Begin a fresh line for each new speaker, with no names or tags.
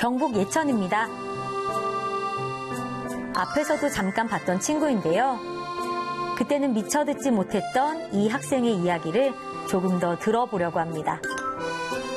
경북 예천입니다. 앞에서도 잠깐 봤던 친구인데요. 그때는 미처 듣지 못했던 이 학생의 이야기를 조금 더 들어보려고 합니다.